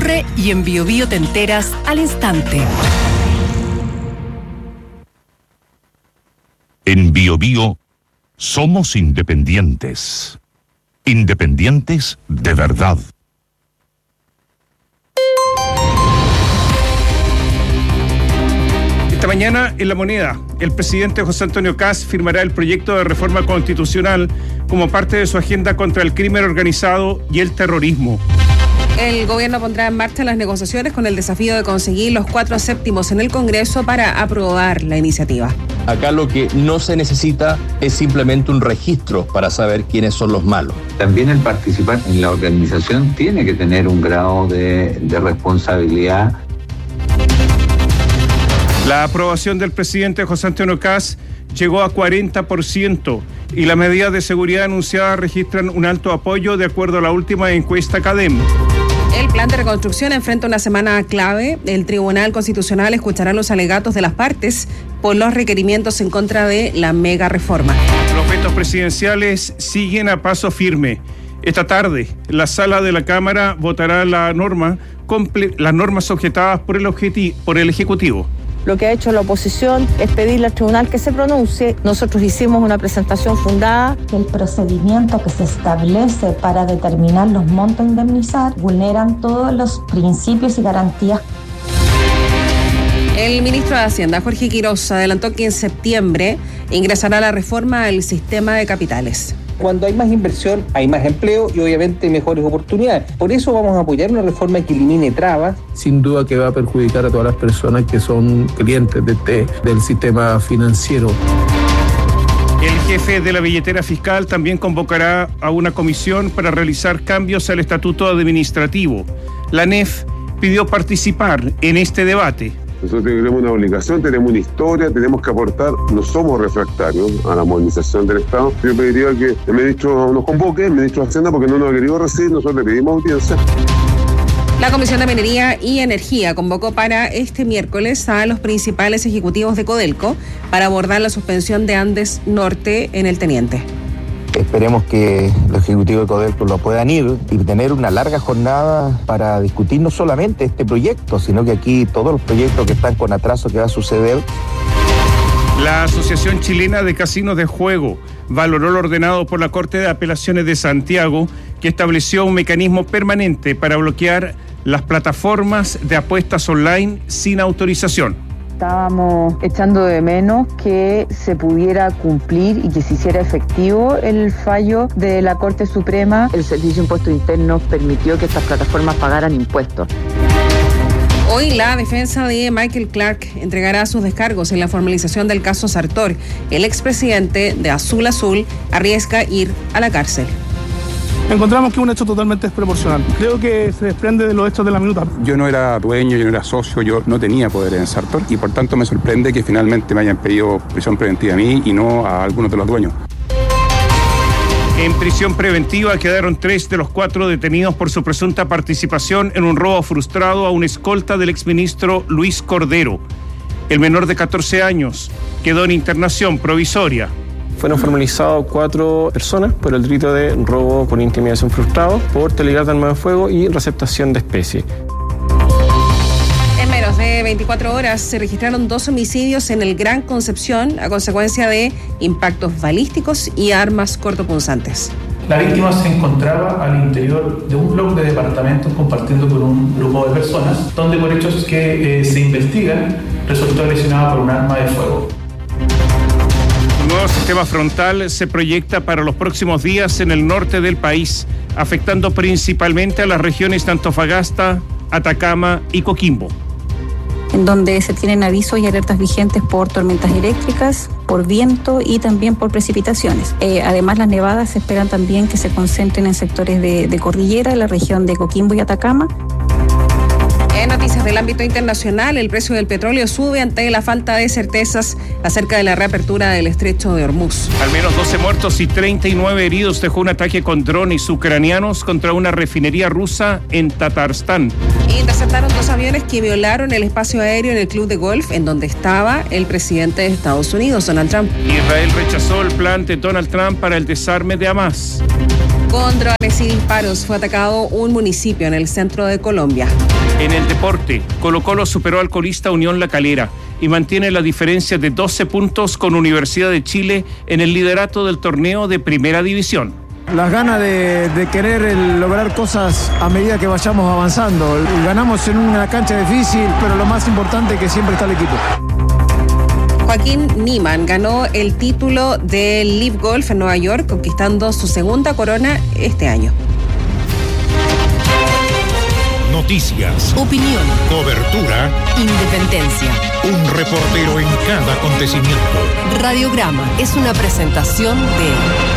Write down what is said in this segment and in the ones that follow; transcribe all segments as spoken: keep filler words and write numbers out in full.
ocurre y en Bio Bio te enteras al instante. En Bio Bio somos independientes. Independientes de verdad. Esta mañana en La Moneda, el presidente José Antonio Kast firmará el proyecto de reforma constitucional como parte de su agenda contra el crimen organizado y el terrorismo. El gobierno pondrá en marcha las negociaciones con el desafío de conseguir los cuatro séptimos en el Congreso para aprobar la iniciativa. Acá lo que no se necesita es simplemente un registro para saber quiénes son los malos. También el participar en la organización tiene que tener un grado de, de responsabilidad. La aprobación del presidente José Antonio Kast llegó a cuarenta por ciento y las medidas de seguridad anunciadas registran un alto apoyo de acuerdo a la última encuesta CADEM. El plan de reconstrucción enfrenta una semana clave. El Tribunal Constitucional escuchará los alegatos de las partes por los requerimientos en contra de la mega reforma. Los vetos presidenciales siguen a paso firme. Esta tarde, la sala de la Cámara votará la norma, comple- las normas objetadas por el, objeti- por el Ejecutivo. Lo que ha hecho la oposición es pedirle al tribunal que se pronuncie. Nosotros hicimos una presentación fundada. El procedimiento que se establece para determinar los montos a indemnizar vulneran todos los principios y garantías. El ministro de Hacienda, Jorge Quiroz, adelantó que en septiembre ingresará la reforma al sistema de capitales. Cuando hay más inversión, hay más empleo y obviamente mejores oportunidades. Por eso vamos a apoyar una reforma que elimine trabas. Sin duda que va a perjudicar a todas las personas que son clientes de este, del sistema financiero. El jefe de la billetera fiscal también convocará a una comisión para realizar cambios al estatuto administrativo. La N E F pidió participar en este debate. Nosotros tenemos una obligación, tenemos una historia, tenemos que aportar, no somos refractarios a la modernización del Estado. Yo pediría que el ministro nos convoque, el ministro de Hacienda, porque no nos ha querido recibir, nosotros le pedimos audiencia. La Comisión de Minería y Energía convocó para este miércoles a los principales ejecutivos de Codelco para abordar la suspensión de Andes Norte en el Teniente. Esperemos que los ejecutivos de Codelco lo puedan ir y tener una larga jornada para discutir no solamente este proyecto, sino que aquí todos los proyectos que están con atraso que va a suceder. La Asociación Chilena de Casinos de Juego valoró lo ordenado por la Corte de Apelaciones de Santiago, que estableció un mecanismo permanente para bloquear las plataformas de apuestas online sin autorización. Estábamos echando de menos que se pudiera cumplir y que se hiciera efectivo el fallo de la Corte Suprema. El Servicio de Impuestos Internos permitió que estas plataformas pagaran impuestos. Hoy la defensa de Michael Clark entregará sus descargos en la formalización del caso Sartor. El expresidente de Azul Azul arriesga ir a la cárcel. Encontramos que es un hecho totalmente desproporcional. Creo que se desprende de los hechos de la minuta. Yo no era dueño, yo no era socio, yo no tenía poder en Sartor y por tanto me sorprende que finalmente me hayan pedido prisión preventiva a mí y no a algunos de los dueños. En prisión preventiva quedaron tres de los cuatro detenidos por su presunta participación en un robo frustrado a una escolta del exministro Luis Cordero. El menor de catorce años quedó en internación provisoria. Fueron formalizados cuatro personas por el delito de robo con intimidación frustrado, por telegrafo de arma de fuego y receptación de especie. En menos de veinticuatro horas se registraron dos homicidios en el Gran Concepción a consecuencia de impactos balísticos y armas cortopunzantes. La víctima se encontraba al interior de un bloque de departamentos compartiendo con un grupo de personas, donde por hechos que eh, se investigan resultó lesionada por un arma de fuego. Un nuevo sistema frontal se proyecta para los próximos días en el norte del país, afectando principalmente a las regiones de Antofagasta, Atacama y Coquimbo. En donde se tienen avisos y alertas vigentes por tormentas eléctricas, por viento y también por precipitaciones. Eh, además, las nevadas se esperan también que se concentren en sectores de, de cordillera, en la región de Coquimbo y Atacama. En noticias del ámbito internacional, el precio del petróleo sube ante la falta de certezas acerca de la reapertura del estrecho de Hormuz. Al menos doce muertos y treinta y nueve heridos dejó un ataque con drones ucranianos contra una refinería rusa en Tatarstán. Interceptaron dos aviones que violaron el espacio aéreo en el club de golf en donde estaba el presidente de Estados Unidos, Donald Trump. Israel rechazó el plan de Donald Trump para el desarme de Hamás. Con drones y disparos fue atacado un municipio en el centro de Colombia. En el deporte, Colo-Colo superó al colista Unión La Calera y mantiene la diferencia de doce puntos con Universidad de Chile en el liderato del torneo de Primera División. Las ganas de, de querer el, lograr cosas a medida que vayamos avanzando. Ganamos en una cancha difícil, pero lo más importante es que siempre está el equipo. Joaquín Niemann ganó el título del Live Golf en Nueva York, conquistando su segunda corona este año. Noticias, opinión, cobertura, independencia. Un reportero en cada acontecimiento. Radiograma es una presentación de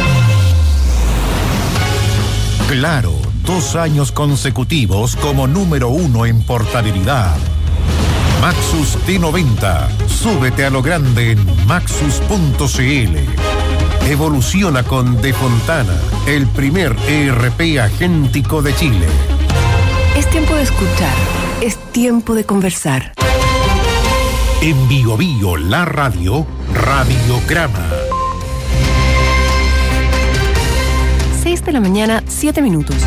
Claro, dos años consecutivos como número uno en portabilidad. Maxus T noventa. Súbete a lo grande en maxus punto c l. Evoluciona con De Fontana, el primer E R P agéntico de Chile. Es tiempo de escuchar, es tiempo de conversar. En Bio Bio, la radio, Radiograma. seis de la mañana, siete minutos.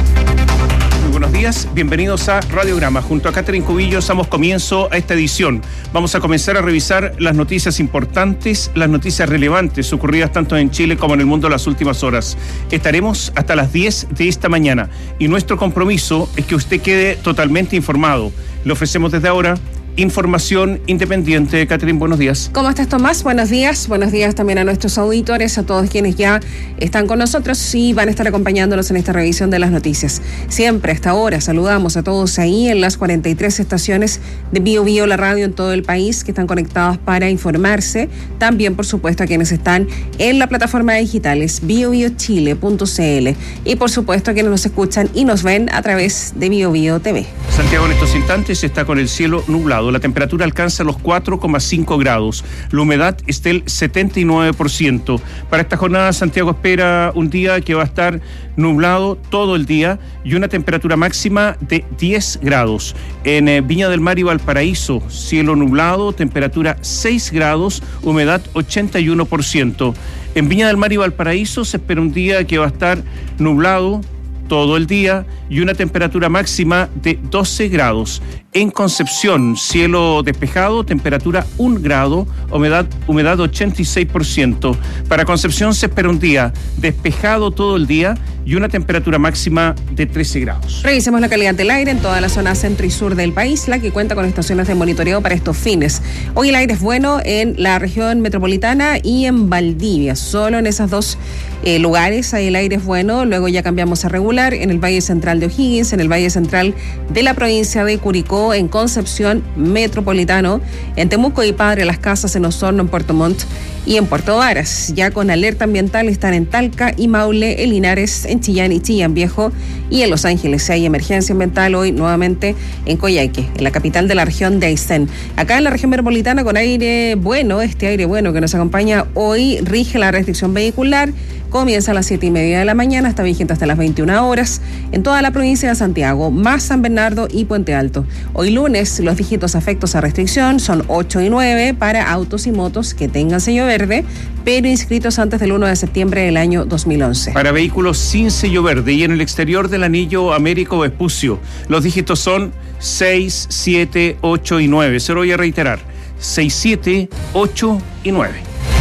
Muy buenos días, bienvenidos a Radiograma. Junto a Catherine Cubillos damos comienzo a esta edición. Vamos a comenzar a revisar las noticias importantes, las noticias relevantes ocurridas tanto en Chile como en el mundo en las últimas horas. Estaremos hasta las diez de esta mañana y nuestro compromiso es que usted quede totalmente informado. Le ofrecemos desde ahora información independiente. Catherine, buenos días. ¿Cómo estás, Tomás? Buenos días. Buenos días también a nuestros auditores, a todos quienes ya están con nosotros y van a estar acompañándonos en esta revisión de las noticias. Siempre, hasta ahora, saludamos a todos ahí en las cuarenta y tres estaciones de Bio Bio, la radio en todo el país, que están conectadas para informarse. También, por supuesto, a quienes están en la plataforma digital, es bio bio chile punto c l. Y, por supuesto, a quienes nos escuchan y nos ven a través de Bio Bio T V. Santiago en estos instantes está con el cielo nublado. La temperatura alcanza los cuatro coma cinco grados. La humedad es del setenta y nueve por ciento. Para esta jornada, Santiago espera un día que va a estar nublado todo el día y una temperatura máxima de diez grados. En eh, Viña del Mar y Valparaíso, cielo nublado, temperatura seis grados, humedad ochenta y uno por ciento. En Viña del Mar y Valparaíso se espera un día que va a estar nublado todo el día y una temperatura máxima de doce grados. En Concepción, cielo despejado, temperatura un grado, humedad, humedad ochenta y seis por ciento. Para Concepción se espera un día despejado todo el día y una temperatura máxima de trece grados. Revisemos la calidad del aire en toda la zona centro y sur del país, la que cuenta con estaciones de monitoreo para estos fines. Hoy el aire es bueno en la región metropolitana y en Valdivia. Solo en esos dos eh, lugares ahí el aire es bueno. Luego ya cambiamos a regular en el Valle Central de O'Higgins, en el Valle Central de la provincia de Curicó, en Concepción Metropolitano, en Temuco y Padre Las Casas, en Osorno, en Puerto Montt y en Puerto Varas. Ya con alerta ambiental están en Talca y Maule, en Linares, en Chillán y Chillán Viejo y en Los Ángeles. Hay emergencia ambiental hoy nuevamente en Coyhaique, en la capital de la región de Aysén. Acá en la región metropolitana con aire bueno, este aire bueno que nos acompaña hoy, rige la restricción vehicular. Comienza a las siete y media de la mañana, está vigente hasta las veintiuna horas en toda la provincia de Santiago, más San Bernardo y Puente Alto. Hoy lunes, los dígitos afectos a restricción son ocho y nueve para autos y motos que tengan sello verde, pero inscritos antes del uno de septiembre del año dos mil once. Para vehículos sin sello verde y en el exterior del anillo Américo Vespucio, los dígitos son seis, siete, ocho y nueve. Se lo voy a reiterar, seis, siete, ocho y nueve.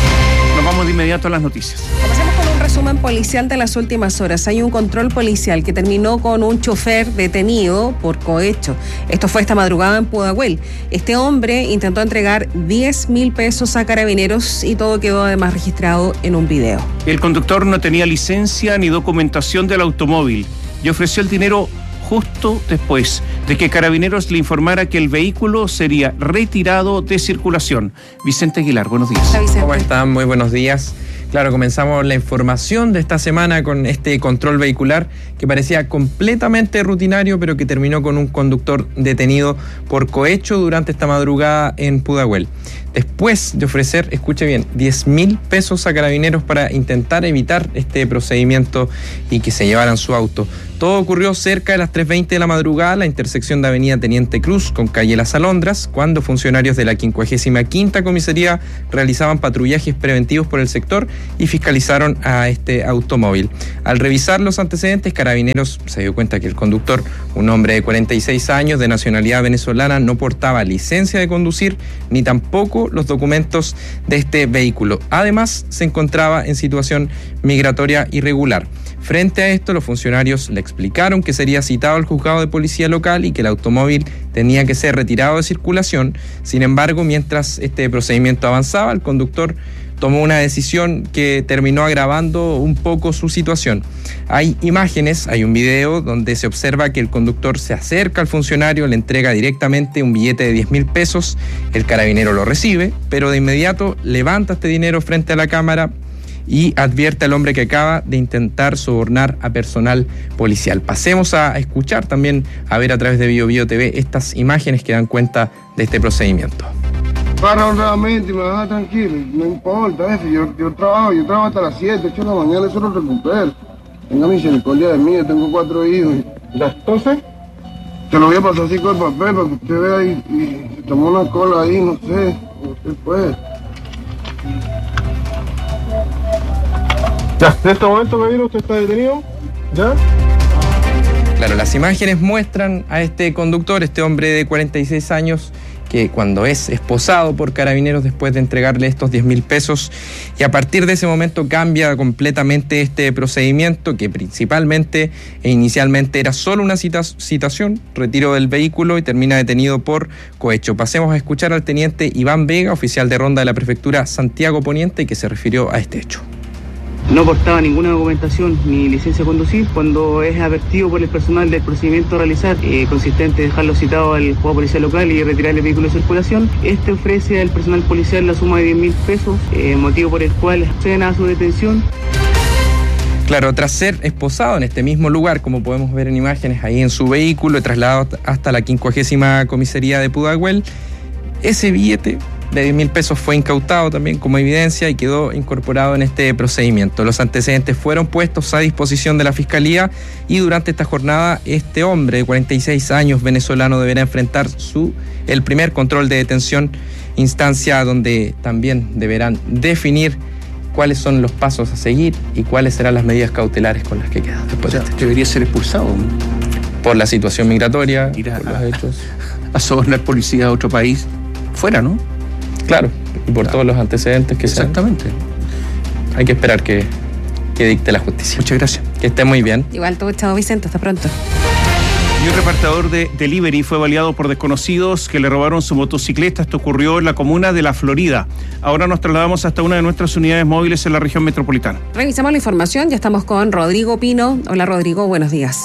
Nos vamos de inmediato a las noticias. Comenzamos con un resumen policial de las últimas horas. Hay un control policial que terminó con un chofer detenido por cohecho. Esto fue esta madrugada en Pudahuel. Este hombre intentó entregar diez mil pesos a carabineros y todo quedó además registrado en un video. El conductor no tenía licencia ni documentación del automóvil y ofreció el dinero justo después de que Carabineros le informara que el vehículo sería retirado de circulación. Vicente Aguilar, buenos días. Hola, Vicente. ¿Cómo están? Muy buenos días. Claro, comenzamos la información de esta semana con este control vehicular que parecía completamente rutinario, pero que terminó con un conductor detenido por cohecho durante esta madrugada en Pudahuel. Después de ofrecer, escuche bien, diez mil pesos a Carabineros para intentar evitar este procedimiento y que se llevaran su auto. Todo ocurrió cerca de las tres veinte de la madrugada, la intersección de Avenida Teniente Cruz con calle Las Alondras, cuando funcionarios de la quincuagésima quinta Comisaría realizaban patrullajes preventivos por el sector y fiscalizaron a este automóvil. Al revisar los antecedentes, Carabineros se dio cuenta que el conductor, un hombre de cuarenta y seis años de nacionalidad venezolana, no portaba licencia de conducir ni tampoco los documentos de este vehículo. Además, se encontraba en situación migratoria irregular. Frente a esto, los funcionarios le explicaron que sería citado al juzgado de policía local y que el automóvil tenía que ser retirado de circulación. Sin embargo, mientras este procedimiento avanzaba, el conductor tomó una decisión que terminó agravando un poco su situación. Hay imágenes, hay un video donde se observa que el conductor se acerca al funcionario, le entrega directamente un billete de diez mil pesos, el carabinero lo recibe, pero de inmediato levanta este dinero frente a la cámara y advierte al hombre que acaba de intentar sobornar a personal policial. Pasemos a escuchar también, a ver a través de Bio Bio T V, estas imágenes que dan cuenta de este procedimiento. Para honradamente y me deja tranquilo, no importa, eso, yo, yo trabajo, yo trabajo hasta las siete, ocho de la mañana, eso lo recupero. Tenga misericordia de mí, yo tengo cuatro hijos. ¿Las entonces? Te lo voy a pasar así con el papel para que usted vea y, y se tomó una cola ahí, no sé, usted puede. Ya, en este momento, caballero, usted está detenido, ¿ya? Claro, las imágenes muestran a este conductor, este hombre de cuarenta y seis años, que cuando es esposado por Carabineros después de entregarle estos diez mil pesos, y a partir de ese momento cambia completamente este procedimiento, que principalmente e inicialmente era solo una cita, citación, retiro del vehículo y termina detenido por cohecho. Pasemos a escuchar al teniente Iván Vega, oficial de ronda de la prefectura Santiago Poniente, que se refirió a este hecho. No portaba ninguna documentación ni licencia de conducir. Cuando es advertido por el personal del procedimiento a realizar, eh, consistente en dejarlo citado al juzgado policial local y retirar el vehículo de circulación, este ofrece al personal policial la suma de diez mil pesos, eh, motivo por el cual acceden a su detención. Claro, tras ser esposado en este mismo lugar, como podemos ver en imágenes ahí en su vehículo, trasladado hasta la quincuagésima Comisaría de Pudahuel, ese billete de diez mil pesos fue incautado también como evidencia y quedó incorporado en este procedimiento. Los antecedentes fueron puestos a disposición de la Fiscalía y durante esta jornada este hombre de cuarenta y seis años venezolano deberá enfrentar su el primer control de detención, instancia donde también deberán definir cuáles son los pasos a seguir y cuáles serán las medidas cautelares con las que quedan. Después o sea, de debería ser expulsado por la situación migratoria, ir a, por los hechos, a sobornar policía a otro país fuera, ¿no? Claro, y por claro. todos los antecedentes que Exactamente. sean. Hay que esperar que, que dicte la justicia. Muchas gracias. Que esté muy bien. Igual todo, chao Vicente, hasta pronto. Y un repartidor de delivery fue baleado por desconocidos que le robaron su motocicleta. Esto ocurrió en la comuna de La Florida. Ahora nos trasladamos hasta una de nuestras unidades móviles en la región metropolitana. Revisamos la información, ya estamos con Rodrigo Pino. Hola Rodrigo, buenos días.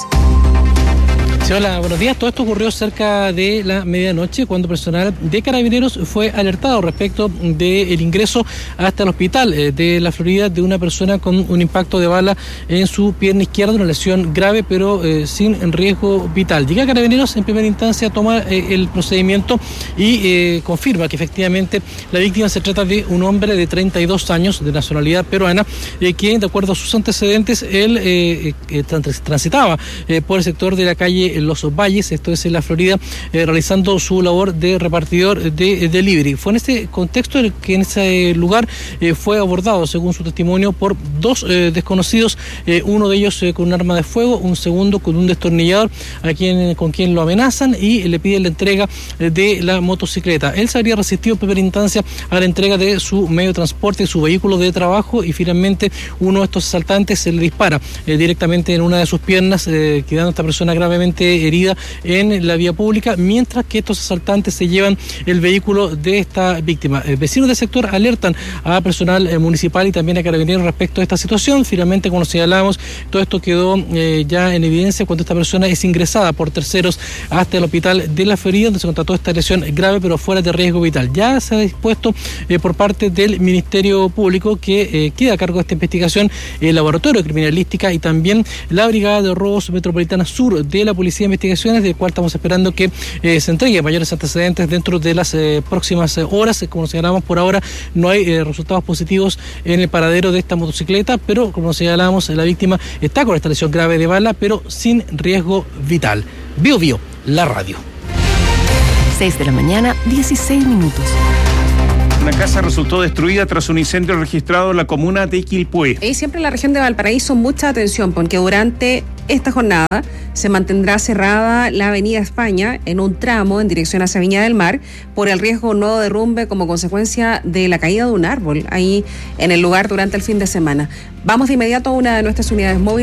Sí, hola, buenos días. Todo esto ocurrió cerca de la medianoche cuando personal de Carabineros fue alertado respecto del ingreso hasta el hospital de La Florida de una persona con un impacto de bala en su pierna izquierda, una lesión grave pero eh, sin riesgo vital. Llega Carabineros en primera instancia, toma eh, el procedimiento y eh, confirma que efectivamente la víctima se trata de un hombre de treinta y dos años de nacionalidad peruana eh, que de acuerdo a sus antecedentes él eh, eh, transitaba eh, por el sector de la calle en Los Valles, esto es en La Florida, eh, realizando su labor de repartidor de, de delivery. Fue en este contexto en el que en ese lugar eh, fue abordado, según su testimonio, por dos eh, desconocidos, eh, uno de ellos eh, con un arma de fuego, un segundo con un destornillador, a quien, con quien lo amenazan y le piden la entrega eh, de la motocicleta. Él se habría resistido en primera instancia a la entrega de su medio de transporte, su vehículo de trabajo, y finalmente uno de estos asaltantes se le dispara eh, directamente en una de sus piernas, eh, quedando esta persona gravemente herida en la vía pública, mientras que estos asaltantes se llevan el vehículo de esta víctima. Eh, vecinos del sector alertan a personal eh, municipal y también a Carabineros respecto a esta situación. Finalmente, como señalábamos, todo esto quedó eh, ya en evidencia cuando esta persona es ingresada por terceros hasta el hospital de La Florida, donde se constató esta lesión grave pero fuera de riesgo vital. Ya se ha dispuesto eh, por parte del Ministerio Público que eh, queda a cargo de esta investigación el Laboratorio de Criminalística y también la Brigada de Robos Metropolitana Sur de la Policía Policía de Investigaciones, del cual estamos esperando que eh, se entregue mayores antecedentes dentro de las eh, próximas eh, horas. Como señalamos, por ahora no hay eh, resultados positivos en el paradero de esta motocicleta, pero como señalamos, la víctima está con esta lesión grave de bala, pero sin riesgo vital. Bio Bio, la radio. seis de la mañana, dieciséis minutos. Una casa resultó destruida tras un incendio registrado en la comuna de Quilpué. Y siempre en la región de Valparaíso, mucha atención, porque durante esta jornada se mantendrá cerrada la avenida España en un tramo en dirección hacia Viña del Mar por el riesgo de un nuevo derrumbe como consecuencia de la caída de un árbol ahí en el lugar durante el fin de semana. Vamos de inmediato a una de nuestras unidades móviles.